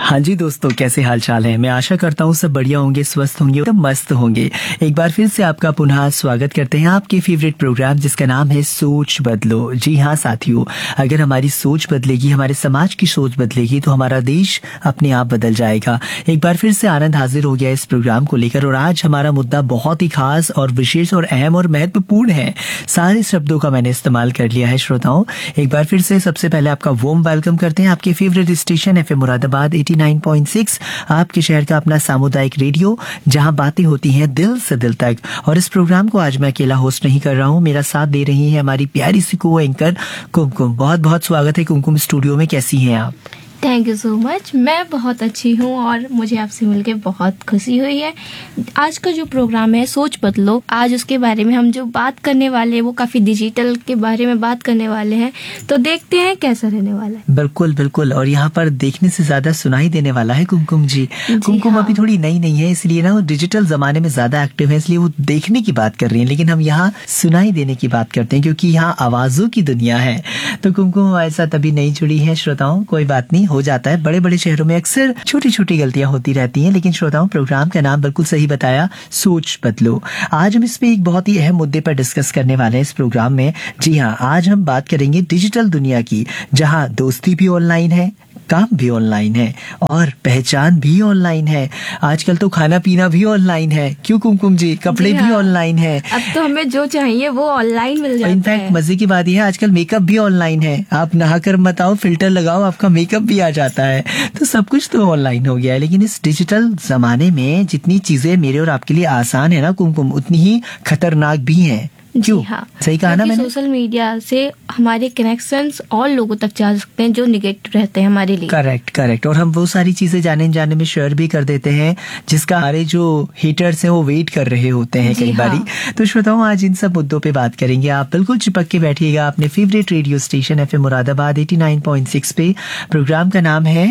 हाँ जी दोस्तों, कैसे हाल चाल है। मैं आशा करता हूँ सब बढ़िया होंगे, स्वस्थ होंगे, एकदम मस्त होंगे। एक बार फिर से आपका पुनः स्वागत करते हैं आपके फेवरेट प्रोग्राम जिसका नाम है सोच बदलो। जी हाँ साथियों, अगर हमारी सोच बदलेगी, हमारे समाज की सोच बदलेगी तो हमारा देश अपने आप बदल जाएगा। एक बार फिर से आनंद हाजिर हो गया इस प्रोग्राम को लेकर और आज हमारा मुद्दा बहुत ही खास और विशेष और अहम और महत्वपूर्ण है। सारे शब्दों का मैंने इस्तेमाल कर लिया है श्रोताओं। एक बार फिर से सबसे पहले आपका वार्म वेलकम करते हैं आपके फेवरेट स्टेशन एफएम मुरादाबाद 89.6, आपके शहर का अपना सामुदायिक रेडियो, जहां बातें होती हैं दिल से दिल तक। और इस प्रोग्राम को आज मैं अकेला होस्ट नहीं कर रहा हूं, मेरा साथ दे रही है हमारी प्यारी सी को एंकर कुमकुम। बहुत बहुत स्वागत है कुमकुम स्टूडियो में, कैसी हैं आप? Thank you so much. मैं बहुत अच्छी हूँ और मुझे आपसे मिलकर बहुत खुशी हुई है। आज का जो प्रोग्राम है सोच बदलो, आज उसके बारे में हम जो बात करने वाले हैं वो काफ़ी डिजिटल के बारे में बात करने वाले हैं, तो देखते हैं कैसा रहने वाला है। बिल्कुल बिल्कुल। और यहाँ पर देखने से ज्यादा सुनाई देने वाला है कुमकुम जी। कुमकुम हाँ। अभी थोड़ी नई नहीं है, इसलिए ना वो डिजिटल जमाने में ज्यादा एक्टिव है, इसलिए वो देखने की बात कर रही है, लेकिन हम यहाँ सुनाई देने की बात करते हैं क्योंकि यहाँ आवाजों की दुनिया है। तो कुमकुम हमारे साथ अभी नहीं जुड़ी है श्रोताओं, कोई बात नहीं, हो जाता है। बड़े बड़े शहरों में अक्सर छोटी छोटी गलतियां होती रहती हैं, लेकिन श्रोताओं प्रोग्राम का नाम बिल्कुल सही बताया, सोच बदलो। आज हम इस पे एक बहुत ही अहम मुद्दे पर डिस्कस करने वाले हैं इस प्रोग्राम में। जी हाँ, आज हम बात करेंगे डिजिटल दुनिया की, जहाँ दोस्ती भी ऑनलाइन है, काम भी ऑनलाइन है और पहचान भी ऑनलाइन है। आजकल तो खाना पीना भी ऑनलाइन है, क्यों कुमकुम जी? कपड़े भी ऑनलाइन है। अब तो हमें जो चाहिए वो ऑनलाइन मिल जाता है। इनफैक्ट मजे की बात यह है आजकल मेकअप भी ऑनलाइन है। आप नहाकर मत आओ, फिल्टर लगाओ, आपका मेकअप भी आ जाता है। तो सब कुछ तो ऑनलाइन हो गया है। लेकिन इस डिजिटल जमाने में जितनी चीजें मेरे और आपके लिए आसान है ना कुमकुम, उतनी ही खतरनाक भी है। क्यों? हाँ, सही कहा ना मैंने? सोशल मीडिया से हमारे कनेक्शंस और लोगों तक जा सकते हैं जो निगेटिव रहते हैं हमारे लिए। Correct correct. और हम वो सारी चीजें जाने जाने में शेयर भी कर देते हैं जिसका हमारे जो हेटर्स हैं वो वेट कर रहे होते हैं कई बारी। तो श्रोताओं आज इन सब मुद्दों पे बात करेंगे। आप बिल्कुल चिपक के बैठिएगा अपने favourite radio station FM Moradabad 89.6 पे। प्रोग्राम का नाम है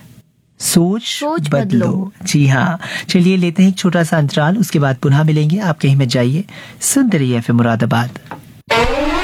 सोच बदलो। जी हाँ, चलिए लेते हैं एक छोटा सा अंतराल, उसके बाद पुनः मिलेंगे। आप कहीं मत जाइए, सुनते रहिए एफएम मुरादाबाद।